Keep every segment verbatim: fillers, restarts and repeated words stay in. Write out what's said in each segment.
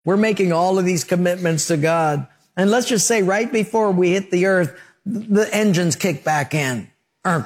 We're making all of these commitments to God. And let's just say right before we hit the earth, the engines kick back in. And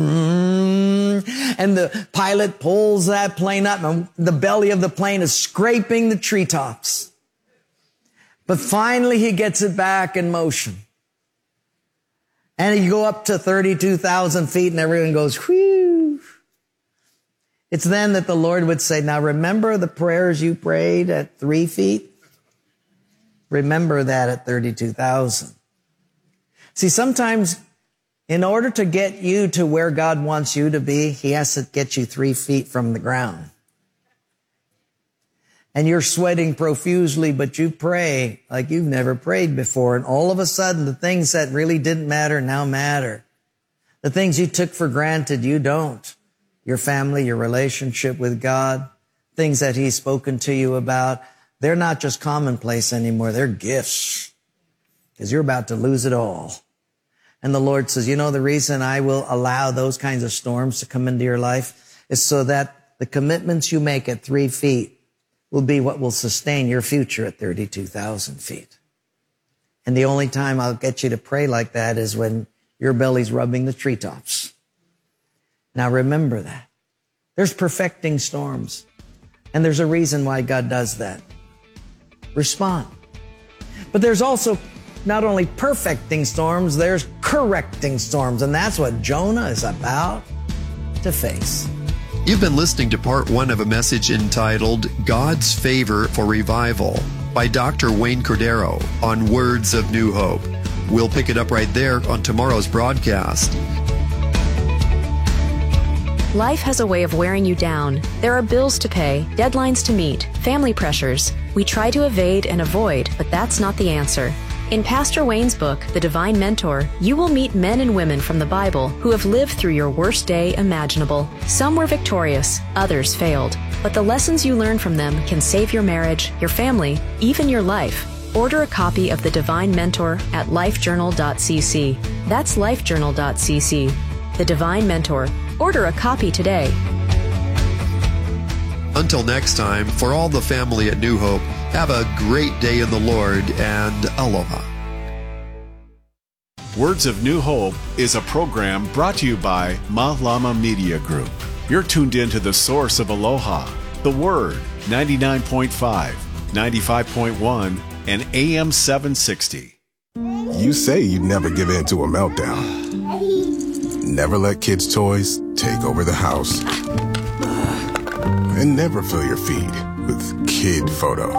the pilot pulls that plane up, and the belly of the plane is scraping the treetops. But finally he gets it back in motion. And you go up to thirty-two thousand feet and everyone goes, whew. It's then that the Lord would say, now remember the prayers you prayed at three feet? Remember that at thirty-two thousand. See, sometimes in order to get you to where God wants you to be, he has to get you three feet from the ground. And you're sweating profusely, but you pray like you've never prayed before. And all of a sudden, the things that really didn't matter now matter. The things you took for granted, you don't. Your family, your relationship with God, things that he's spoken to you about, they're not just commonplace anymore. They're gifts. Because you're about to lose it all. And the Lord says, you know, the reason I will allow those kinds of storms to come into your life is so that the commitments you make at three feet will be what will sustain your future at thirty-two thousand feet. And the only time I'll get you to pray like that is when your belly's rubbing the treetops. Now remember that. There's perfecting storms. And there's a reason why God does that. Respond. But there's also not only perfecting storms, there's correcting storms. And that's what Jonah is about to face. You've been listening to part one of a message entitled God's Favor for Revival by Doctor Wayne Cordero on Words of New Hope. We'll pick it up right there on tomorrow's broadcast. Life has a way of wearing you down. There are bills to pay, deadlines to meet, family pressures. We try to evade and avoid, but that's not the answer. In Pastor Wayne's book, The Divine Mentor, you will meet men and women from the Bible who have lived through your worst day imaginable. Some were victorious, others failed. But the lessons you learn from them can save your marriage, your family, even your life. Order a copy of The Divine Mentor at lifejournal dot c c. That's lifejournal dot c c. The Divine Mentor. Order a copy today. Until next time, for all the family at New Hope, have a great day in the Lord and aloha. Words of New Hope is a program brought to you by Malama Media Group. You're tuned in to the source of aloha, the Word, ninety-nine point five, ninety-five point one, and A M seven sixty. You say you'd never give in to a meltdown. Never let kids' toys take over the house. And never fill your feed with kid photos.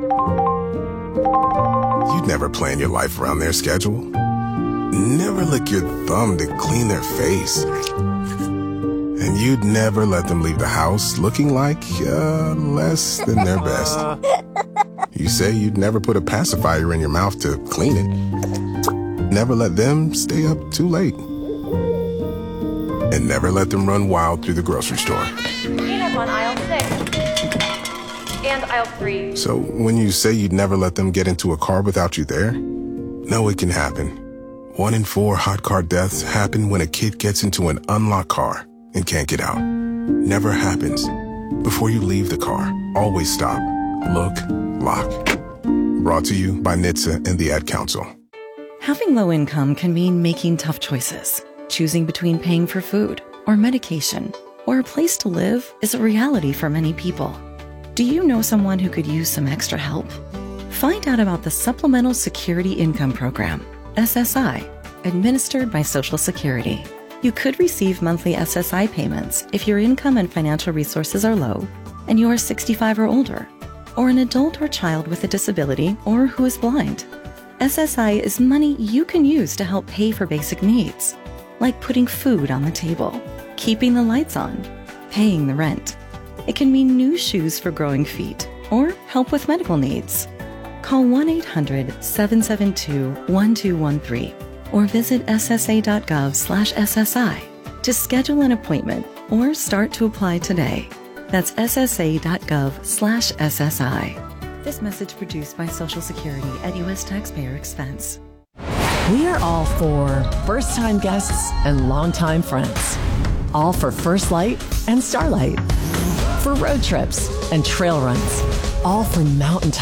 You'd never plan your life around their schedule. Never lick your thumb to clean their face. And you'd never let them leave the house looking like uh, less than their best. You say you'd never put a pacifier in your mouth to clean it. Never let them stay up too late. And never let them run wild through the grocery store. Peanut on aisle six. And aisle three. So when you say you'd never let them get into a car without you there, no, it can happen. One in four hot car deaths happen when a kid gets into an unlocked car and can't get out. Never happens. Before you leave the car, always stop, look, lock. Brought to you by N H T S A and the Ad Council. Having low income can mean making tough choices. Choosing between paying for food or medication or a place to live is a reality for many people. Do you know someone who could use some extra help? Find out about the Supplemental Security Income Program, S S I, administered by Social Security. You could receive monthly S S I payments if your income and financial resources are low and you are sixty-five or older, or an adult or child with a disability or who is blind. S S I is money you can use to help pay for basic needs, like putting food on the table, keeping the lights on, paying the rent. It can mean new shoes for growing feet or help with medical needs. Call one eight hundred, seven seven two, one two one three or visit S S A dot gov slash S S I to schedule an appointment or start to apply today. That's S S A dot gov slash S S I. This message produced by Social Security at U S taxpayer expense. We are all for first-time guests and longtime friends. All for First Light and Starlight. For road trips and trail runs. All for mountaintops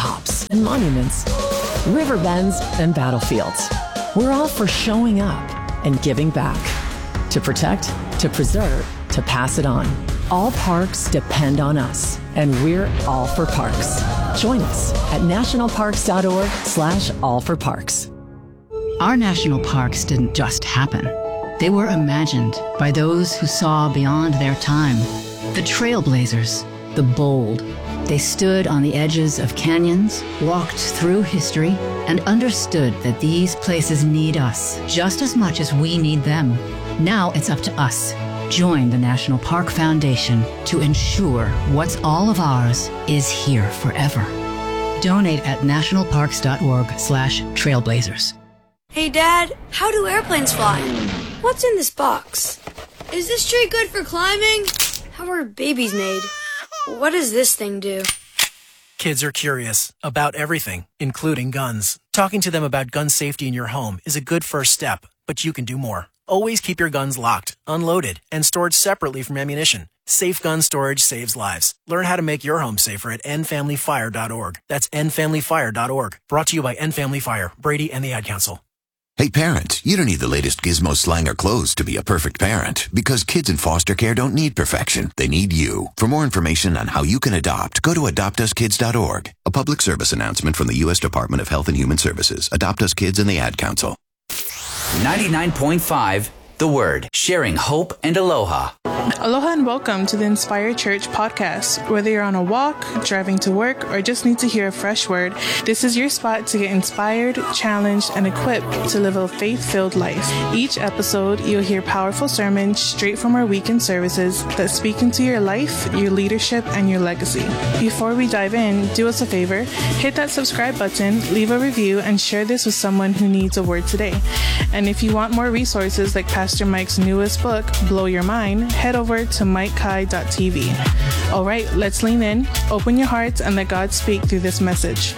and monuments, river bends and battlefields. We're all for showing up and giving back. To protect, to preserve, to pass it on. All parks depend on us, and we're all for parks. Join us at nationalparks.org slash all for parks. Our national parks didn't just happen. They were imagined by those who saw beyond their time. The trailblazers, the bold. They stood on the edges of canyons, walked through history, and understood that these places need us just as much as we need them. Now it's up to us. Join the National Park Foundation to ensure what's all of ours is here forever. Donate at nationalparks.org slash trailblazers. Hey, Dad, how do airplanes fly? What's in this box? Is this tree good for climbing? How are babies made? What does this thing do? Kids are curious about everything, including guns. Talking to them about gun safety in your home is a good first step, but you can do more. Always keep your guns locked, unloaded, and stored separately from ammunition. Safe gun storage saves lives. Learn how to make your home safer at end family fire dot org. That's end family fire dot org. Brought to you by End Family Fire, Brady, and the Ad Council. Hey parents, you don't need the latest gizmo, slang, or clothes to be a perfect parent, because kids in foster care don't need perfection. They need you. For more information on how you can adopt, go to adopt us kids dot org. A public service announcement from the U S Department of Health and Human Services, Adopt Us Kids, and the Ad Council. ninety-nine point five, The Word, sharing hope and aloha. Aloha and welcome to the Inspired Church podcast. Whether you're on a walk, driving to work, or just need to hear a fresh word, this is your spot to get inspired, challenged, and equipped to live a faith-filled life. Each episode, you'll hear powerful sermons straight from our weekend services that speak into your life, your leadership, and your legacy. Before we dive in, do us a favor, hit that subscribe button, leave a review, and share this with someone who needs a word today. And if you want more resources like Pastor Mike's newest book, Blow Your Mind, head over to mike kai dot t v. All right, let's lean in, open your hearts, and let God speak through this message.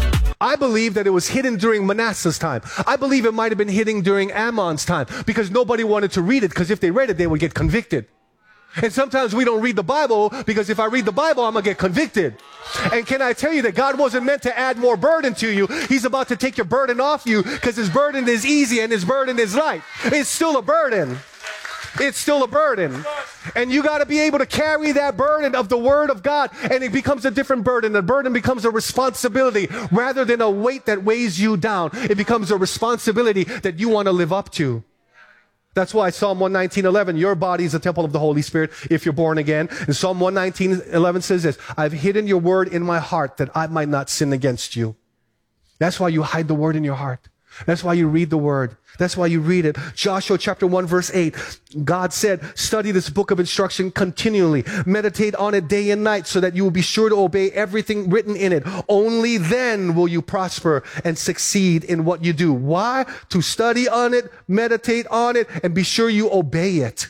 I believe that it was hidden during Manasseh's time. I believe it might have been hidden during Ammon's time because nobody wanted to read it, because if they read it, they would get convicted. And sometimes we don't read the Bible because if I read the Bible, I'm going to get convicted. And can I tell you that God wasn't meant to add more burden to you. He's about to take your burden off you because his burden is easy and his burden is light. It's still a burden. It's still a burden. And you got to be able to carry that burden of the Word of God, and it becomes a different burden. The burden becomes a responsibility rather than a weight that weighs you down. It becomes a responsibility that you want to live up to. That's why Psalm one nineteen eleven, your body is a temple of the Holy Spirit if you're born again. And Psalm one nineteen eleven says this, I've hidden your word in my heart that I might not sin against you. That's why you hide the word in your heart. That's why you read the word. That's why you read it. Joshua chapter one verse eight, God said, study this book of instruction continually. Meditate on it day and night so that you will be sure to obey everything written in it. Only then will you prosper and succeed in what you do. Why? To study on it, meditate on it, and be sure you obey it.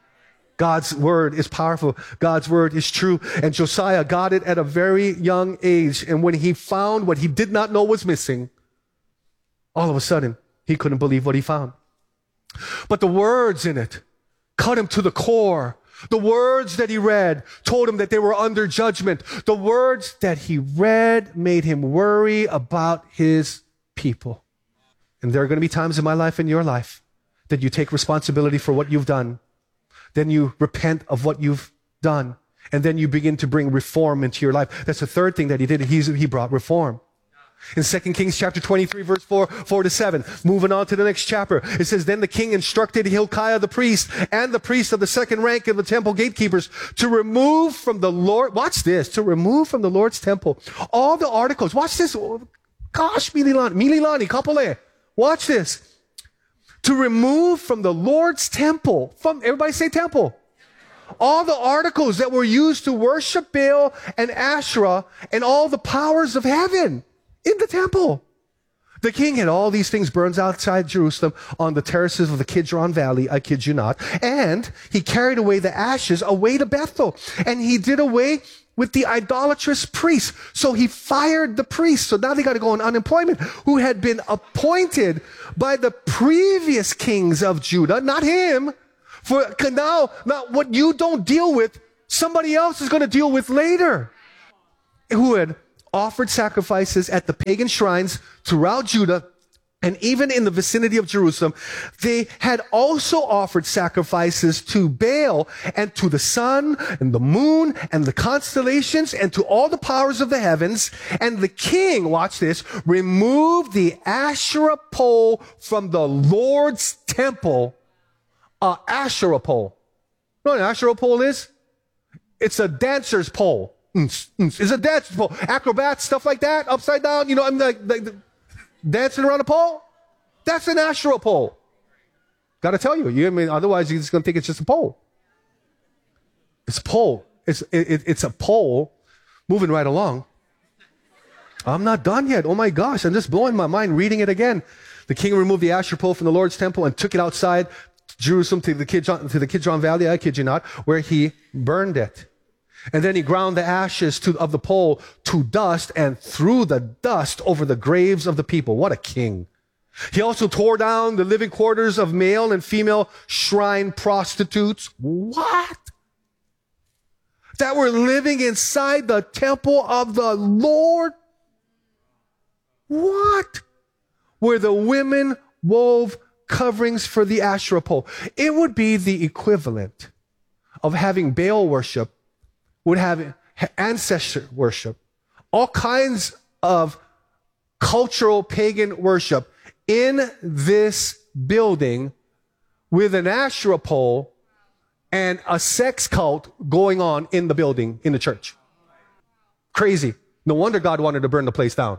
God's word is powerful. God's word is true. And Josiah got it at a very young age. And when he found what he did not know was missing, all of a sudden, he couldn't believe what he found. But the words in it cut him to the core. The words that he read told him that they were under judgment. The words that he read made him worry about his people. And there are going to be times in my life and your life that you take responsibility for what you've done. Then you repent of what you've done. And then you begin to bring reform into your life. That's the third thing that he did. He's, he brought reform. In Second Kings chapter twenty-three, verse four, four to seven, moving on to the next chapter, it says, then the king instructed Hilkiah the priest and the priests of the second rank of the temple gatekeepers to remove from the Lord, watch this, to remove from the Lord's temple all the articles. Watch this. Gosh, Mililani, Mililani, Kapole. Watch this. To remove from the Lord's temple, from, everybody say temple. All the articles that were used to worship Baal and Asherah and all the powers of heaven. In the temple. The king had all these things burned outside Jerusalem on the terraces of the Kidron Valley, I kid you not. And he carried away the ashes away to Bethel. And he did away with the idolatrous priests. So he fired the priests. So now they got to go on unemployment, who had been appointed by the previous kings of Judah, not him. For now, now what you don't deal with, somebody else is going to deal with later. Who had offered sacrifices at the pagan shrines throughout Judah, and even in the vicinity of Jerusalem. They had also offered sacrifices to Baal and to the sun and the moon and the constellations and to all the powers of the heavens. And the king, watch this, removed the Asherah pole from the Lord's temple. Uh, Asherah pole. You know what an Asherah pole is? It's a dancer's pole. It's a dancer's pole. Acrobats, stuff like that, upside down. You know, I'm like, like dancing around a pole? That's an Asherah pole. Got to tell you. you I mean, otherwise, you're just going to think it's just a pole. It's a pole. It's, it, it's a pole moving right along. I'm not done yet. Oh my gosh, I'm just blowing my mind reading it again. The king removed the Asherah pole from the Lord's temple and took it outside Jerusalem to the Kidron, to the Kidron Valley, I kid you not, where he burned it. And then he ground the ashes to, of the pole to dust and threw the dust over the graves of the people. What a king. He also tore down the living quarters of male and female shrine prostitutes. What? That were living inside the temple of the Lord? What? Where the women wove coverings for the Asherah pole. It would be the equivalent of having Baal worship, would have ancestor worship, all kinds of cultural pagan worship in this building with an Asherah pole and a sex cult going on in the building, in the church. Crazy. No wonder God wanted to burn the place down.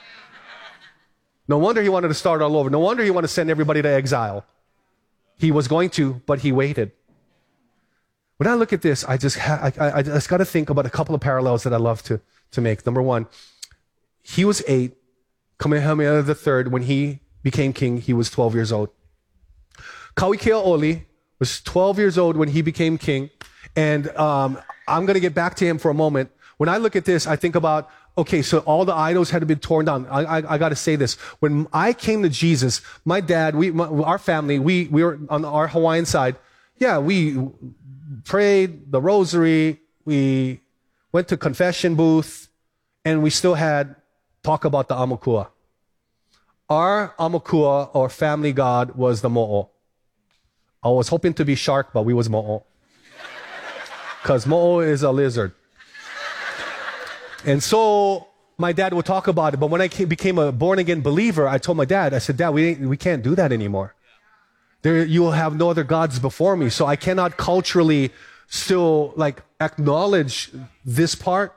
No wonder he wanted to start all over. No wonder he wanted to send everybody to exile. He was going to, but he waited. When I look at this, I just ha- I, I just got to think about a couple of parallels that I love to, to make. Number one, he was eight. Kamehameha the third, when he became king, he was twelve years old. Kauikeaoli was twelve years old when he became king. And um, I'm going to get back to him for a moment. When I look at this, I think about, okay, so all the idols had been torn down. I, I, I got to say this. When I came to Jesus, my dad, we, my, our family, we, we were on our Hawaiian side. Yeah, we prayed the rosary. We went to confession booth, and we still had talk about the Amakua. Our Amakua, or family god, was the Mo'o. I was hoping to be shark, but we was Mo'o. Because Mo'o is a lizard. And so my dad would talk about it. But when I came, became a born-again believer, I told my dad, I said, Dad, we, we can't do that anymore. There, you will have no other gods before me. So I cannot culturally still like acknowledge this part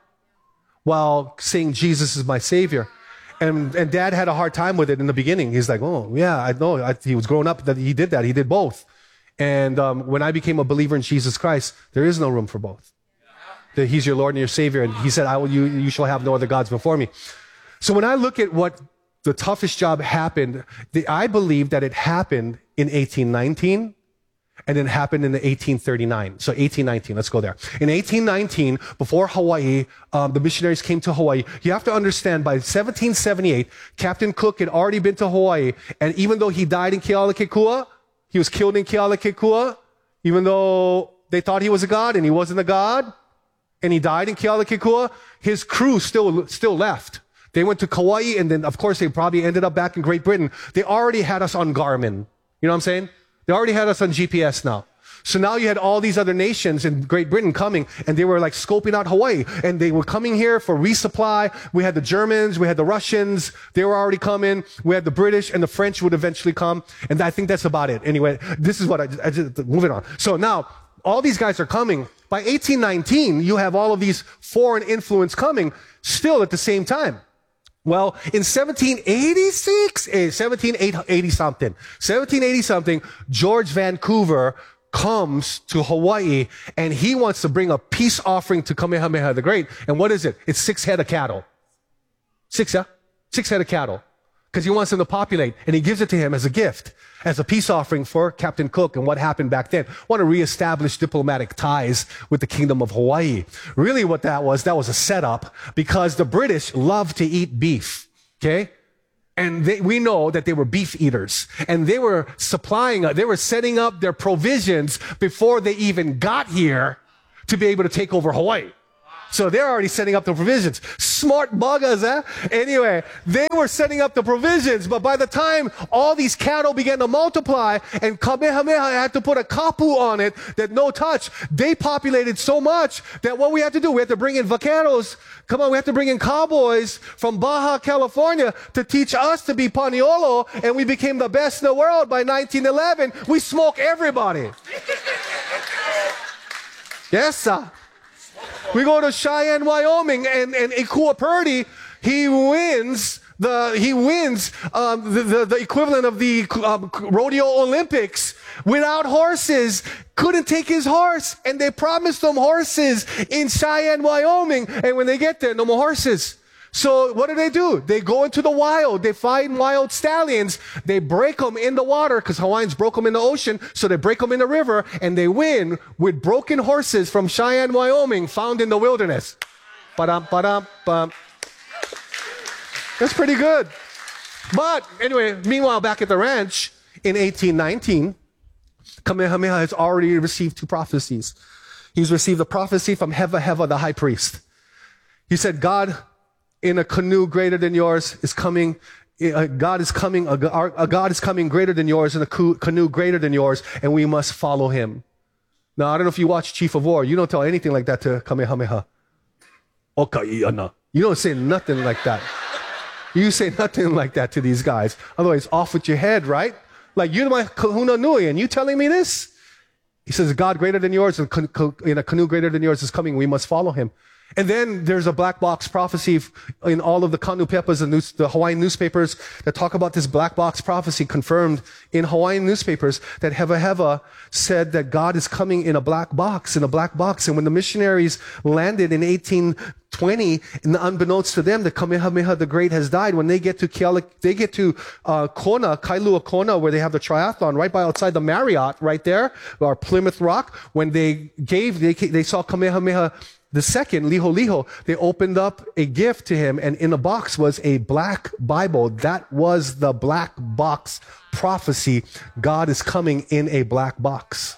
while saying Jesus is my Savior. And, and Dad had a hard time with it in the beginning. He's like, oh, yeah, I know. I, he was growing up that he did that. He did both. And um, when I became a believer in Jesus Christ, there is no room for both. He's your Lord and your Savior. And he said, I will, you, you shall have no other gods before me. So when I look at what the toughest job happened, the, I believe that it happened in eighteen nineteen and it happened in the eighteen thirty-nine. So eighteen nineteen, let's go there. In eighteen nineteen, before Hawaii, um, the missionaries came to Hawaii. You have to understand, by seventeen seventy-eight, Captain Cook had already been to Hawaii. And even though he died in Kealakekua, he was killed in Kealakekua, even though they thought he was a god and he wasn't a god, and he died in Kealakekua, his crew still, still left. They went to Kauai, and then, of course, they probably ended up back in Great Britain. They already had us on Garmin. You know what I'm saying? They already had us on G P S now. So now you had all these other nations in Great Britain coming, and they were like scoping out Hawaii, and they were coming here for resupply. We had the Germans, we had the Russians, they were already coming. We had the British, and the French would eventually come. And I think that's about it. Anyway, this is what I, I just, moving on. So now, all these guys are coming. By eighteen nineteen, you have all of these foreign influence coming still at the same time. Well, in seventeen eighty-six, eh, seventeen eighty something, seventeen eighty something, George Vancouver comes to Hawaii, and he wants to bring a peace offering to Kamehameha the Great. And what is it? It's six head of cattle. Six, yeah? Six head of cattle. Because he wants them to populate, and he gives it to him as a gift, as a peace offering for Captain Cook and what happened back then. Want to reestablish diplomatic ties with the Kingdom of Hawaii. Really what that was, that was a setup, because the British love to eat beef, okay? And they, we know that they were beef eaters, and they were supplying, they were setting up their provisions before they even got here to be able to take over Hawaii. So they're already setting up the provisions. Smart buggers, eh? Anyway, they were setting up the provisions, but by the time all these cattle began to multiply and Kamehameha had to put a kapu on it that no touch, they populated so much that what we had to do, we had to bring in vaqueros. Come on, we had to bring in cowboys from Baja California to teach us to be Paniolo, and we became the best in the world by nineteen eleven. We smoke everybody. Yes, sir. We go to Cheyenne, Wyoming, and, and Ikua Purdy, he wins the, he wins um, the, the, the equivalent of the um, rodeo Olympics without horses. Couldn't take his horse, and they promised him horses in Cheyenne, Wyoming, and when they get there, no more horses. So what do they do? They go into the wild. They find wild stallions. They break them in the water because Hawaiians broke them in the ocean. So they break them in the river and they win with broken horses from Cheyenne, Wyoming, found in the wilderness. Ba-dum, ba-dum, bum. That's pretty good. But anyway, meanwhile, back at the ranch in eighteen nineteen, Kamehameha has already received two prophecies. He's received a prophecy from Heva Heva, the high priest. He said, God in a canoe greater than yours is coming. Uh, God is coming. A, a God is coming greater than yours in a canoe greater than yours, and we must follow him. Now, I don't know if you watch Chief of War. You don't tell anything like that to Kamehameha. You don't say nothing like that. You say nothing like that to these guys. Otherwise, off with your head, right? Like, you're my kahuna nui, and you telling me this? He says, God greater than yours, and in a canoe greater than yours is coming. We must follow him. And then there's a black box prophecy in all of the Kanupepas, the, news, the Hawaiian newspapers that talk about this black box prophecy confirmed in Hawaiian newspapers that Heva Heva said that God is coming in a black box, in a black box. And when the missionaries landed in eighteen twenty, and unbeknownst to them, that Kamehameha the Great has died. When they get to Keala, they get to uh, Kona, Kailua Kona, where they have the triathlon, right by outside the Marriott, right there, or Plymouth Rock. When they gave, they, they saw Kamehameha the second, Liho Liho, they opened up a gift to him, and in the box was a black Bible. That was the black box prophecy. God is coming in a black box.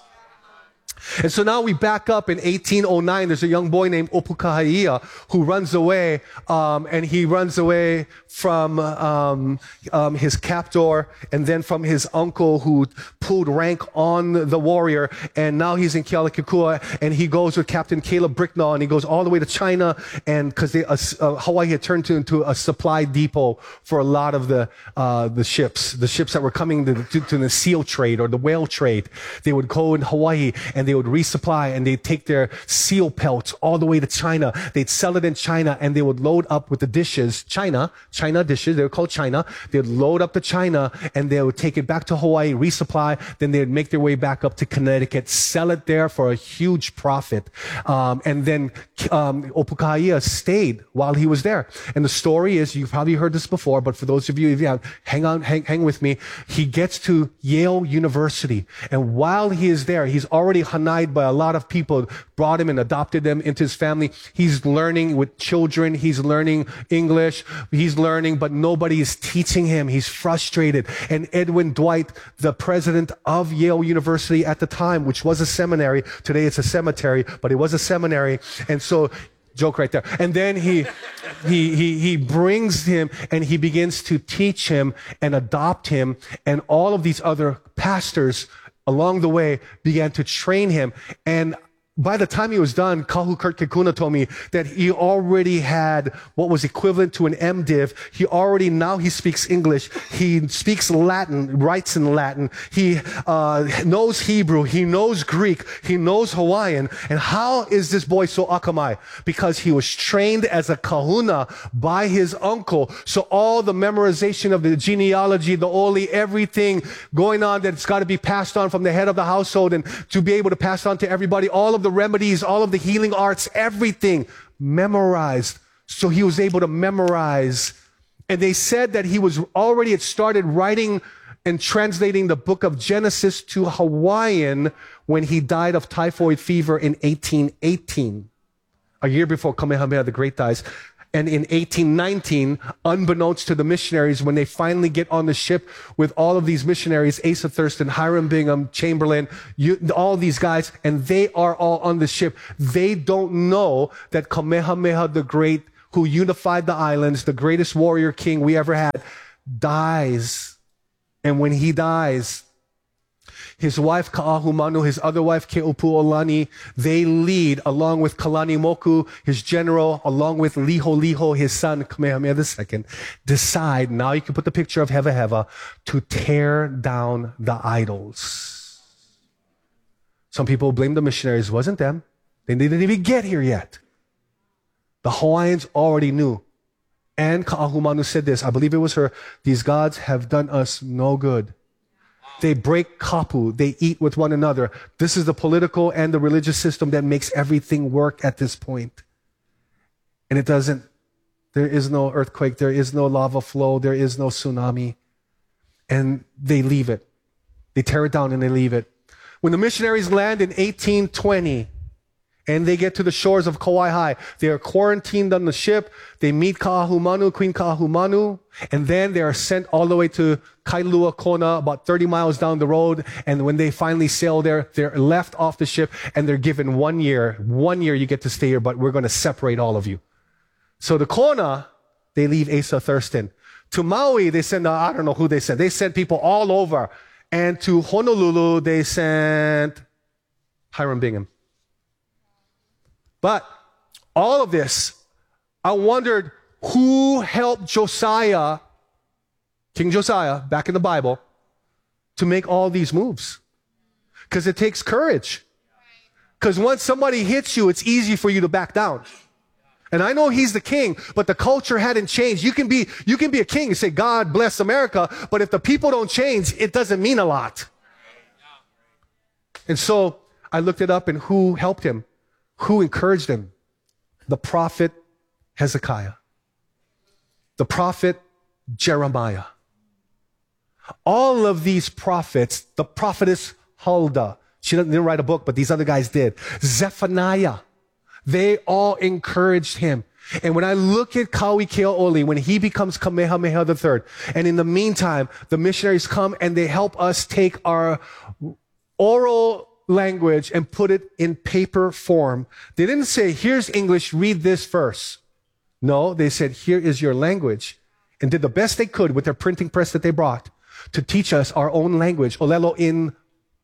And so now we back up in eighteen oh nine. There's a young boy named Opukahaia who runs away, um, and he runs away from um, um, his captor and then from his uncle who pulled rank on the warrior. And now he's in Kealakekua, and he goes with Captain Caleb Bricknall, and he goes all the way to China, and because they uh, uh, Hawaii had turned to, into a supply depot for a lot of the uh, the ships, the ships that were coming to, to, to the seal trade or the whale trade. They would go in Hawaii and they would resupply, and they'd take their seal pelts all the way to China. They'd sell it in China, and they would load up with the dishes, China, China dishes, they were called China. They'd load up to China, and they would take it back to Hawaii, resupply, then they'd make their way back up to Connecticut, sell it there for a huge profit. Um, and then um, Opukahaia stayed while he was there. And the story is, you've probably heard this before, but for those of you, if you have, hang on, hang, hang with me. He gets to Yale University, and while he is there, he's already hanai'd by a lot of people, brought him and adopted them into his family. He's learning with children. He's learning English. He's learning, but nobody is teaching him. He's frustrated. And Edwin Dwight, the president of Yale University at the time, which was a seminary, today it's a cemetery, but it was a seminary. And so, joke right there. And then he, he, he, he brings him and he begins to teach him and adopt him. And all of these other pastors along the way began to train him. And by the time he was done, Kahu Kurt Kekuna told me that he already had what was equivalent to an MDiv. He already, now he speaks English. He speaks Latin, writes in Latin. He uh, knows Hebrew. He knows Greek. He knows Hawaiian. And how is this boy so akamai? Because he was trained as a kahuna by his uncle. So all the memorization of the genealogy, the oli, everything going on that's got to be passed on from the head of the household and to be able to pass on to everybody, all of the remedies, all of the healing arts, everything memorized. So he was able to memorize. And they said that he was already had started writing and translating the book of Genesis to Hawaiian when he died of typhoid fever in eighteen eighteen, a year before Kamehameha the Great dies. And in eighteen nineteen, unbeknownst to the missionaries, when they finally get on the ship with all of these missionaries, Asa Thurston, Hiram Bingham, Chamberlain, you, all these guys, and they are all on the ship, they don't know that Kamehameha the Great, who unified the islands, the greatest warrior king we ever had, dies. And when he dies, his wife Ka'ahumanu, his other wife Keopuolani, they lead along with Kalanimoku, his general, along with Liholiho, his son, Kamehameha the Second, decide, now you can put the picture of Heva Heva, to tear down the idols. Some people blame the missionaries. It wasn't them. They didn't even get here yet. The Hawaiians already knew. And Ka'ahumanu said this, I believe it was her, these gods have done us no good. They break kapu. They eat with one another. This is the political and the religious system that makes everything work at this point. And it doesn't. There is no earthquake. There is no lava flow. There is no tsunami. And they leave it. They tear it down and they leave it. When the missionaries land in eighteen twenty, and they get to the shores of Kauai High, they are quarantined on the ship. They meet Ka'ahumanu, Queen Ka'ahumanu, and then they are sent all the way to Kailua Kona, about thirty miles down the road. And when they finally sail there, they're left off the ship and they're given one year. One year you get to stay here, but we're going to separate all of you. So to Kona, they leave Asa Thurston. To Maui, they send, uh, I don't know who they sent. They sent people all over. And to Honolulu, they sent Hiram Bingham. But all of this, I wondered who helped Josiah, King Josiah, back in the Bible, to make all these moves. Because it takes courage. Because once somebody hits you, it's easy for you to back down. And I know he's the king, but the culture hadn't changed. You can be, you can be a king and say, God bless America, but if the people don't change, it doesn't mean a lot. And so I looked it up and who helped him. Who encouraged him? The prophet Hezekiah. The prophet Jeremiah. All of these prophets, the prophetess Huldah, she didn't write a book, but these other guys did. Zephaniah, they all encouraged him. And when I look at Kauikeaoli, when he becomes Kamehameha the Third, and in the meantime, the missionaries come and they help us take our oral language and put it in paper form. They didn't say, here's English, read this verse. No, they said, here is your language. And did the best they could with their printing press that they brought to teach us our own language, Olelo, in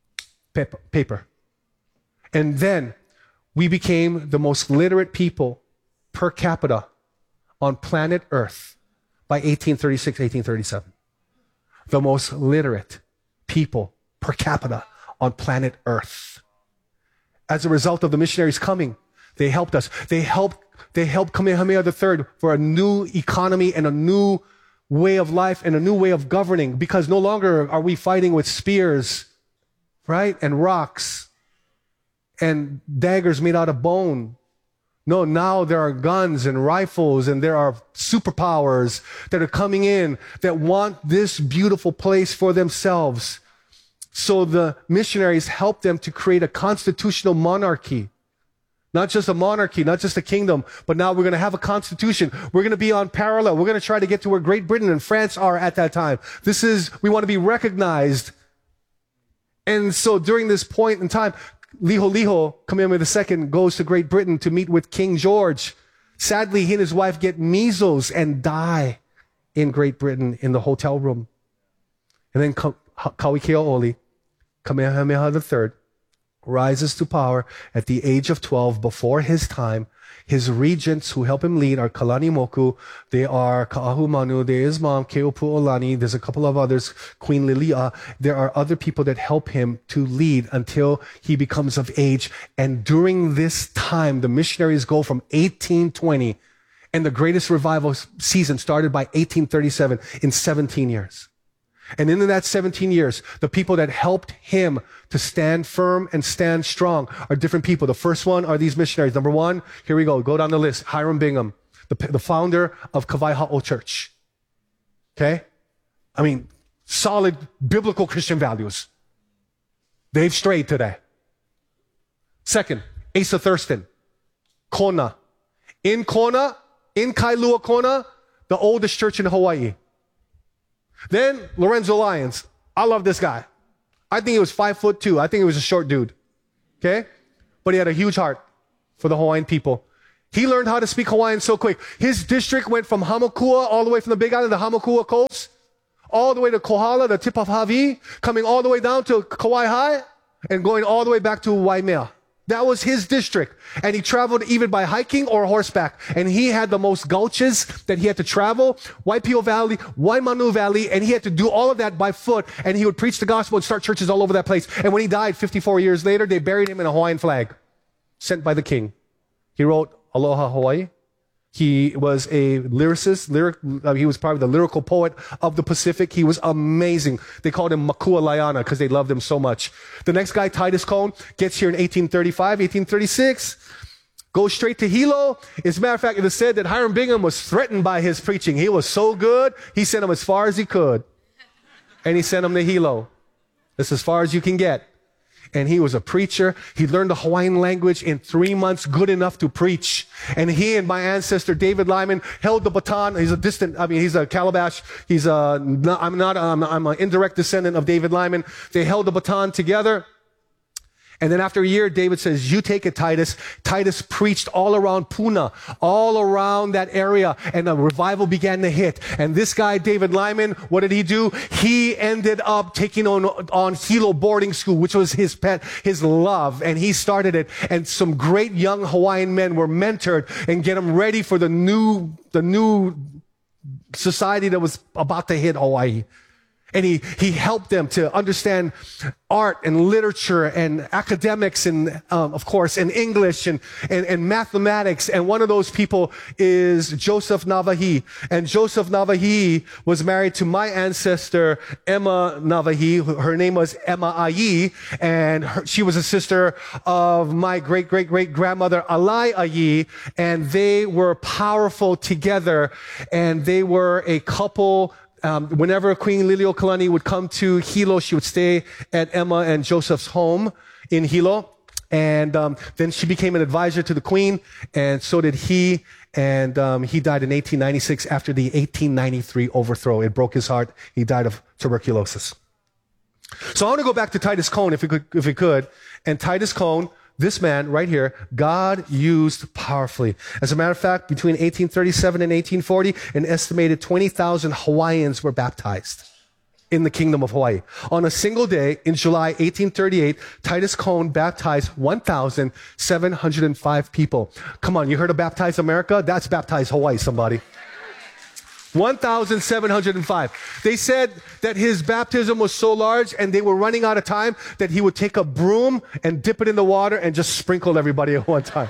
paper. And then we became the most literate people per capita on planet Earth by eighteen thirty-six, eighteen thirty-seven. The most literate people per capita on planet Earth. As a result of the missionaries coming, they helped us. They helped, they helped Kamehameha the Third for a new economy and a new way of life and a new way of governing, because no longer are we fighting with spears, right? And rocks and daggers made out of bone. No, now there are guns and rifles and there are superpowers that are coming in that want this beautiful place for themselves. So the missionaries helped them to create a constitutional monarchy. Not just a monarchy, not just a kingdom, but now we're going to have a constitution. We're going to be on parallel. We're going to try to get to where Great Britain and France are at that time. This is, we want to be recognized. And so during this point in time, Liho Liho, Kamehameha the Second, goes to Great Britain to meet with King George. Sadly, he and his wife get measles and die in Great Britain in the hotel room. And then Kauikeaoli, Kamehameha the Third, rises to power at the age of twelve before his time. His regents who help him lead are Kalanimoku, they are Ka'ahumanu, there is Mom, Keopuolani, there's a couple of others, Queen Lilia. There are other people that help him to lead until he becomes of age. And during this time, the missionaries go from eighteen twenty, and the greatest revival season started by eighteen thirty-seven, in seventeen years. And in that seventeen years, the people that helped him to stand firm and stand strong are different people. The first one are these missionaries. Number one, here we go. Go down the list. Hiram Bingham, the, the founder of Kawai Ha'o Church. Okay? I mean, solid biblical Christian values. They've strayed today. Second, Asa Thurston, Kona. In Kona, in Kailua Kona, the oldest church in Hawaii. Then Lorenzo Lyons. I love this guy. I think he was five foot two. I think he was a short dude. Okay? But he had a huge heart for the Hawaiian people. He learned how to speak Hawaiian so quick. His district went from Hamakua, all the way from the Big Island, the Hamakua coast, all the way to Kohala, the tip of Hawaii, coming all the way down to Kauai High, and going all the way back to Waimea. That was his district. And he traveled even by hiking or horseback. And he had the most gulches that he had to travel, Waipio Valley, Waimanu Valley, and he had to do all of that by foot. And he would preach the gospel and start churches all over that place. And when he died fifty-four years later, they buried him in a Hawaiian flag sent by the king. He wrote Aloha Hawaii. He was a lyricist. Lyric, uh, he was probably the lyrical poet of the Pacific. He was amazing. They called him Makua Laiana because they loved him so much. The next guy, Titus Cone, gets here in eighteen thirty-five, eighteen thirty-six, goes straight to Hilo. As a matter of fact, it is said that Hiram Bingham was threatened by his preaching. He was so good, he sent him as far as he could. And he sent him to Hilo. That's as far as you can get. And he was a preacher. He learned the Hawaiian language in three months, good enough to preach. And he and my ancestor, David Lyman, held the baton. He's a distant, I mean, he's a Calabash. He's a, not, I'm not, I'm, I'm an indirect descendant of David Lyman. They held the baton together. And then after a year, David says, you take it, Titus. Titus preached all around Puna, all around that area, and a revival began to hit. And this guy, David Lyman, what did he do? He ended up taking on, on Hilo boarding school, which was his pet, his love, and he started it. And some great young Hawaiian men were mentored and get them ready for the new, the new society that was about to hit Hawaii. And he, he helped them to understand art and literature and academics and, um, of course, and English and, and, and mathematics. And one of those people is Joseph Navahi. And Joseph Navahi was married to my ancestor, Emma Navahi. Her name was Emma Ayi. And her, she was a sister of my great-great-great-grandmother, Alai Ayi. And they were powerful together. And they were a couple. Um, whenever Queen Liliuokalani would come to Hilo, she would stay at Emma and Joseph's home in Hilo. And um, then she became an advisor to the Queen, and so did he. And um, he died in eighteen ninety-six after the eighteen ninety-three overthrow. It broke his heart. He died of tuberculosis. So I want to go back to Titus Cone, if we could. If we could. And Titus Cone, this man right here, God used powerfully. As a matter of fact, between eighteen thirty-seven and eighteen forty, an estimated twenty thousand Hawaiians were baptized in the Kingdom of Hawaii. On a single day in July eighteen thirty-eight, Titus Cone baptized one thousand seven hundred five people. Come on, you heard of Baptize America? That's Baptize Hawaii, somebody. one thousand seven hundred five. They said that his baptism was so large and they were running out of time that he would take a broom and dip it in the water and just sprinkle everybody at one time.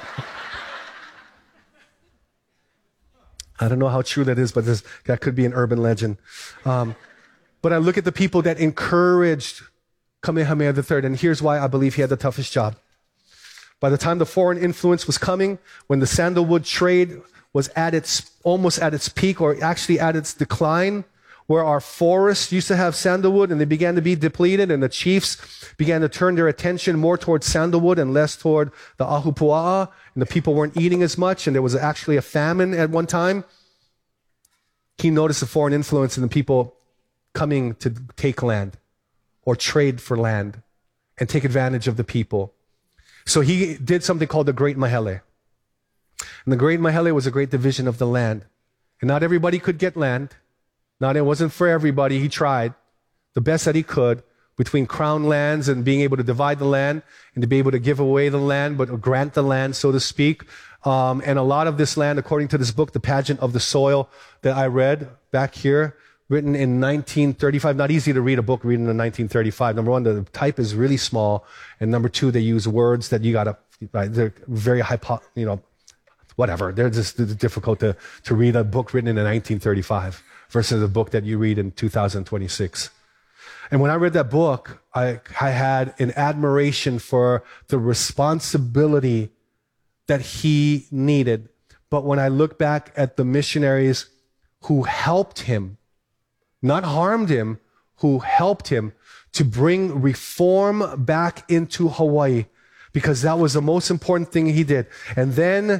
I don't know how true that is, but this, that could be an urban legend. Um, but I look at the people that encouraged Kamehameha the Third, and here's why I believe he had the toughest job. By the time the foreign influence was coming, when the sandalwood trade was at its, almost at its peak, or actually at its decline, where our forests used to have sandalwood and they began to be depleted, and the chiefs began to turn their attention more towards sandalwood and less toward the ahupua'a, and the people weren't eating as much, and there was actually a famine at one time. He noticed the foreign influence in the people coming to take land or trade for land and take advantage of the people. So he did something called the Great Mahele. And the Great Mahele was a great division of the land. And not everybody could get land. Not, it wasn't for everybody. He tried the best that he could between crown lands and being able to divide the land and to be able to give away the land, but grant the land, so to speak. Um, and a lot of this land, according to this book, The Pageant of the Soil, that I read back here, written in nineteen thirty-five. Not easy to read a book written in nineteen thirty-five. Number one, the type is really small. And number two, they use words that you got to, right, they're very high, you know, whatever. They're just it's difficult to, to read a book written in nineteen thirty-five versus a book that you read in two thousand twenty-six. And when I read that book, I, I had an admiration for the responsibility that he needed. But when I look back at the missionaries who helped him, not harmed him, who helped him to bring reform back into Hawaii, because that was the most important thing he did. And then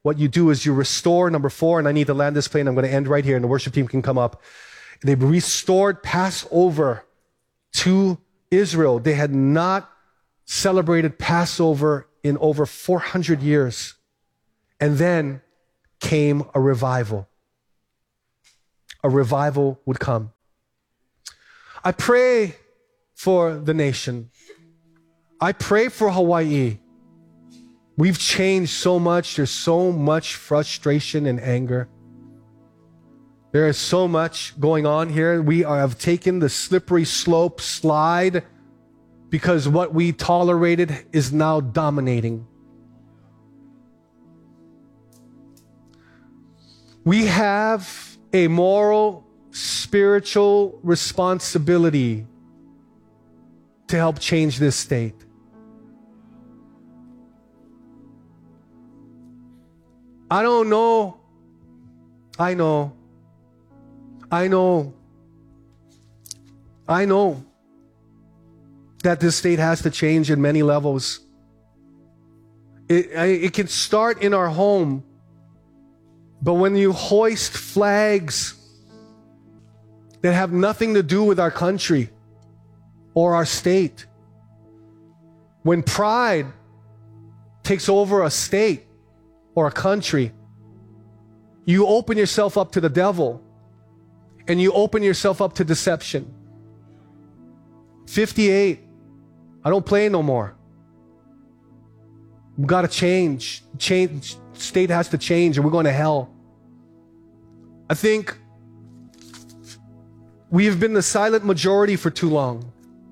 what you do is you restore, number four, and I need to land this plane. I'm going to end right here, and the worship team can come up. They restored Passover to Israel. They had not celebrated Passover in over four hundred years. And then came a revival. A revival would come. I pray for the nation. I pray for Hawaii. We've changed so much. There's so much frustration and anger. There is so much going on here. We are, have taken the slippery slope slide because what we tolerated is now dominating. We have a moral, spiritual responsibility to help change this state. I don't know. I know. I know. I know that this state has to change in many levels. It, it can start in our home, but when you hoist flags that have nothing to do with our country or our state, when pride takes over a state or a country, you open yourself up to the devil and you open yourself up to deception. fifty-eight, I don't play no more. We've got to change. Change. State has to change or we're going to hell. I think we have been the silent majority for too long.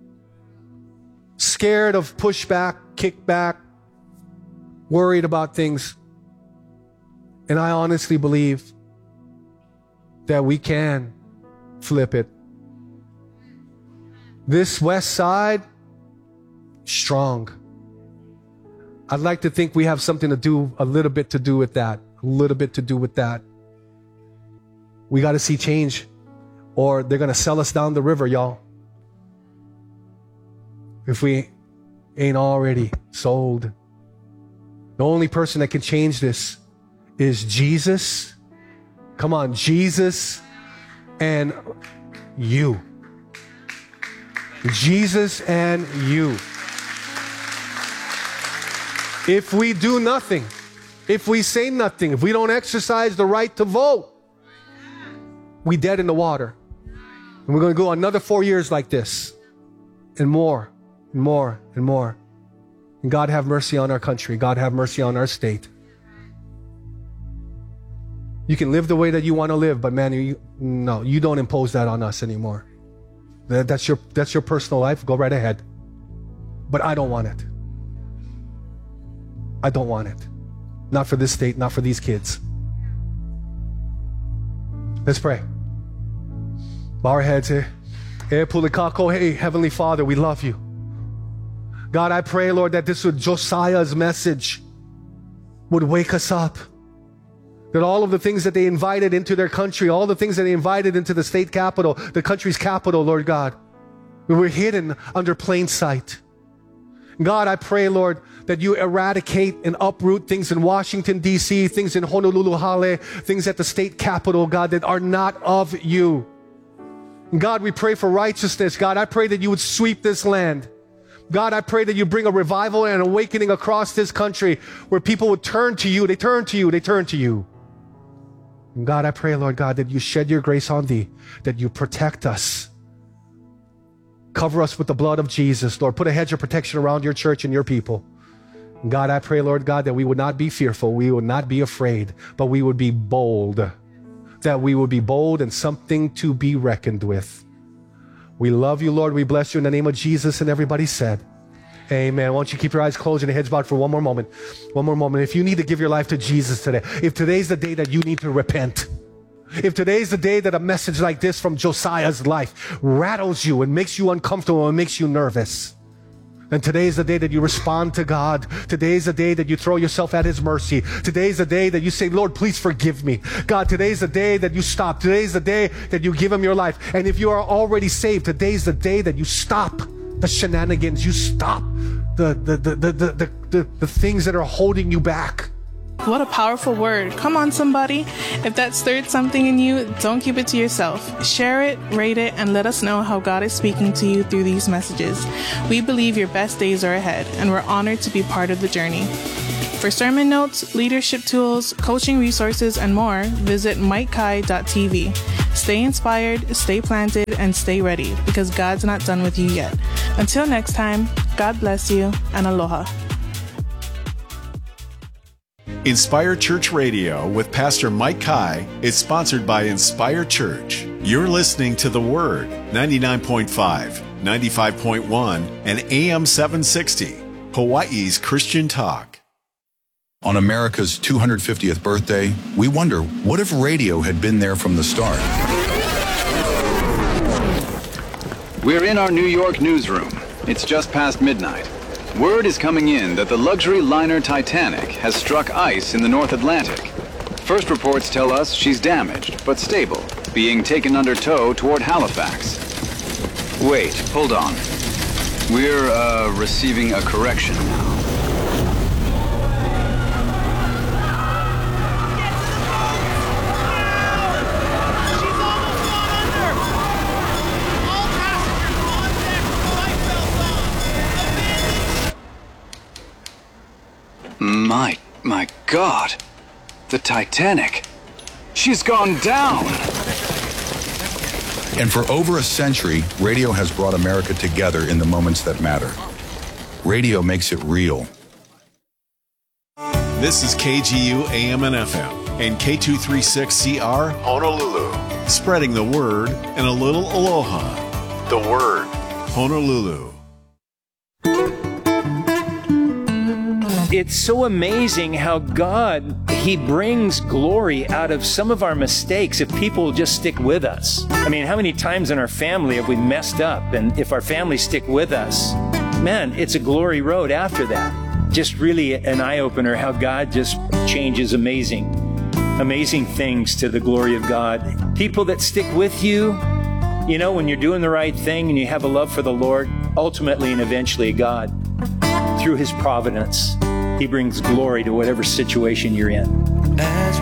Scared of pushback, kickback, worried about things. And I honestly believe that we can flip it. This West Side, strong. I'd like to think we have something to do, a little bit to do with that. A little bit to do with that. We got to see change or they're going to sell us down the river, y'all. If we ain't already sold. The only person that can change this is Jesus. Come on, Jesus and you. Jesus and you. If we do nothing, if we say nothing, if we don't exercise the right to vote, we dead in the water. And we're going to go another four years like this. And more, and more, and more. And God have mercy on our country. God have mercy on our state. You can live the way that you want to live, but man, you, no, you don't impose that on us anymore. That, that's your, that's your personal life. Go right ahead. But I don't want it. I don't want it. Not for this state, not for these kids. Let's pray. Bow our heads here. Hey, Heavenly Father, we love you. God, I pray, Lord, that this would, Josiah's message would wake us up. That all of the things that they invited into their country, all the things that they invited into the state capital, the country's capital, Lord God, we were hidden under plain sight. God, I pray, Lord, that you eradicate and uproot things in Washington, D C, things in Honolulu, Hale, things at the state capitol, God, that are not of you. God, we pray for righteousness. God, I pray that you would sweep this land. God, I pray that you bring a revival and an awakening across this country where people would turn to you. They turn to you. They turn to you. And God, I pray, Lord God, that you shed your grace on thee, that you protect us. Cover us with the blood of Jesus, Lord. Put a hedge of protection around your church and your people. And God, I pray, Lord God, that we would not be fearful. We would not be afraid, but we would be bold. That we would be bold and something to be reckoned with. We love you, Lord. We bless you in the name of Jesus. And everybody said, amen. Why don't you keep your eyes closed and your heads bowed for one more moment. One more moment. If you need to give your life to Jesus today, if today's the day that you need to repent, if today's the day that a message like this from Josiah's life rattles you and makes you uncomfortable and makes you nervous, then today's the day that you respond to God. Today's the day that you throw yourself at His mercy. Today's the day that you say, Lord, please forgive me. God, today's the day that you stop. Today's the day that you give Him your life. And if you are already saved, today's the day that you stop the shenanigans. You stop the, the, the, the, the, the, the, the things that are holding you back. What a powerful word. Come on, somebody. If that stirred something in you, don't keep it to yourself. Share it, rate it, and let us know how God is speaking to you through these messages. We believe your best days are ahead, and we're honored to be part of the journey. For sermon notes, leadership tools, coaching resources, and more, visit mike kai dot t v. Stay inspired, stay planted, and stay ready, because God's not done with you yet. Until next time, God bless you, and aloha. Inspire Church Radio with Pastor Mike Kai is sponsored by Inspire Church. You're listening to The Word, ninety-nine point five, ninety-five point one, and A M seven sixty, Hawaii's Christian Talk. On America's two hundred fiftieth birthday, we wonder, what if radio had been there from the start? We're in our New York newsroom. It's just past midnight. Word is coming in that the luxury liner Titanic has struck ice in the North Atlantic. First reports tell us she's damaged, but stable, being taken under tow toward Halifax. Wait, hold on. We're, uh, receiving a correction now. My, my God, the Titanic, she's gone down. And for over a century, radio has brought America together in the moments that matter. Radio makes it real. This is K G U A M and F M and K two thirty-six C R Honolulu, spreading the word and a little aloha. The Word, Honolulu. It's so amazing how God, He brings glory out of some of our mistakes if people will just stick with us. I mean, how many times in our family have we messed up? And if our family stick with us, man, it's a glory road after that. Just really an eye-opener how God just changes amazing, amazing things to the glory of God. People that stick with you, you know, when you're doing the right thing and you have a love for the Lord, ultimately and eventually God, through His providence, He brings glory to whatever situation you're in. As